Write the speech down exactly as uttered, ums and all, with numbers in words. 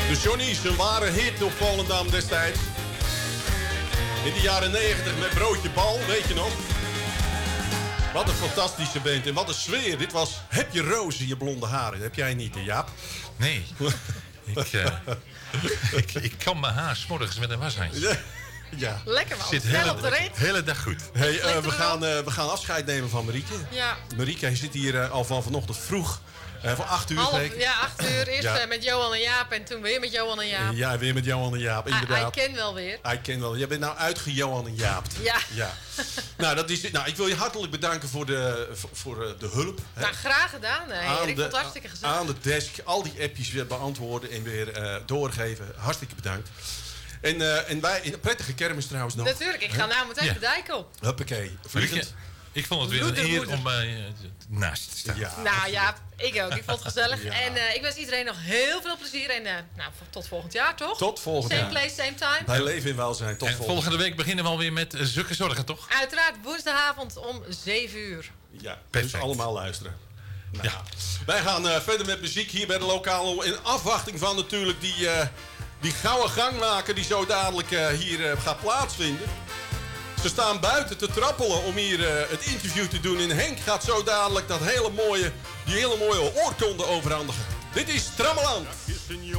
De Johnny's, een ware hit op Volendam destijds. In de jaren negentig met Broodje Bal, weet je nog? Wat een fantastische band en wat een sfeer. Dit was Heb je rozen in je blonde haren? Dat heb jij niet, hè, Jaap? Nee. ik, uh, ik, ik kan mijn haar 's morgens met een washandje. Ja. Ja. Lekker man, Zit snel hele, op de rit. hele dag goed. Hey, uh, we, gaan, uh, we gaan afscheid nemen van Marieke. Ja. Marieke, hij zit hier uh, al van vanochtend vroeg. Uh, voor acht uur. Half, zeker? ja, acht uur. Eerst Ja. uh, met Johan en Jaap en toen weer met Johan en Jaap. Ja, weer met Johan en Jaap, Hij- inderdaad. Hij ken wel weer. Hij ken wel. Jij bent nou uitge Johan en Jaap. Ja. ja. Nou, dat is, nou, ik wil je hartelijk bedanken voor de, voor, voor uh, de hulp. Hè. Nou, graag gedaan. Hè. Aan Ik vond de- het hartstikke gezellig. Aan de desk, al die appjes weer beantwoorden en weer uh, doorgeven. Hartstikke bedankt. En, uh, en wij, een prettige kermis trouwens nog. Natuurlijk, ik ga nou meteen Ja. de dijk op. Huppakee. Vliegend. Ik vond het weer een Moeder, eer moeder. om uh, naast te staan. Ja. Nou ja, ik ook. Ik vond het gezellig. Ja. En uh, ik wens iedereen nog heel veel plezier. En uh, nou, tot volgend jaar, toch? Tot volgend Same jaar. place, same time. Wij leven in welzijn. Tot En volgende. volgende week beginnen we alweer met uh, Zulke Zorgen, toch? Uiteraard woensdagavond om zeven uur. Ja, Perfect. dus allemaal luisteren. Nou, Ja. Wij gaan uh, verder met muziek hier bij de lokale. In afwachting van natuurlijk die, uh, die gouden gangmaker die zo dadelijk uh, hier uh, gaat plaatsvinden. Ze staan buiten te trappelen om hier uh, het interview te doen. En Henk gaat zo dadelijk dat hele mooie, die hele mooie oorkonde overhandigen. Dit is Trammeland. Is een jongen